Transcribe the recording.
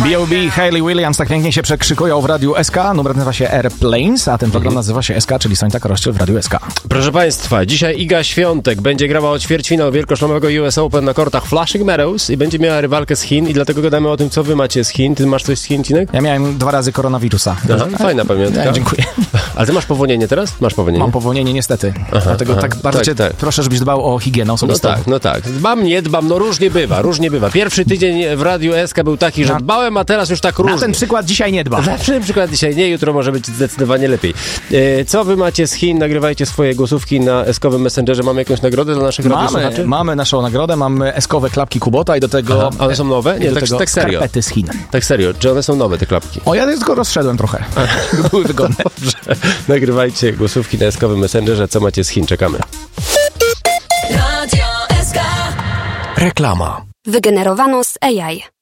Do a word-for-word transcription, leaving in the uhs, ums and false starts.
B O B, Hayley Williams tak pięknie się przekrzykują w Radiu S K. Numer nazywa się Airplanes, a ten program nazywa się S K, czyli Sońta Korościel w Radiu S K. Proszę Państwa, dzisiaj Iga Świątek będzie grała o ćwierćfinał wielkoszlemowego U S Open na kortach Flushing Meadows i będzie miała rywalkę z Chin i dlatego gadamy o tym, co wy macie z Chin. Ty masz coś z Chin, Cinek? Ja miałem dwa razy koronawirusa. Aha, fajna pamiątka. Ja, dziękuję. Ale ty masz powolnienie teraz? Masz powolnienie? Mam powolnienie niestety. Aha, dlatego aha, tak bardzo tak, cię tak. proszę, żebyś dbał o higienę No osobistą. tak, no tak. Dbam, nie dbam, no różnie bywa, różnie bywa. Pierwszy tydzień w Radiu S K był taki, że Na- dbałem, a teraz już tak różnie. Na ten przykład dzisiaj nie dba. Na ten przykład dzisiaj nie, jutro może być zdecydowanie lepiej. E, co wy macie z Chin? Nagrywajcie swoje głosówki na eskowym Messengerze. Mamy jakąś nagrodę dla naszych Mamy, radiosłuchaczy? mamy naszą nagrodę, mamy eskowe klapki Kubota i do tego... Aha, one są nowe? Nie, i do tak, tego tak serio. skarpety z Chin. Tak serio, czy one są nowe, te klapki? O, ja tylko rozszedłem trochę. Były wygodne. Dobrze. Nagrywajcie głosówki na eskowym Messengerze. Co macie z Chin? Czekamy. Radio S K. Reklama. Wygenerowano z A I.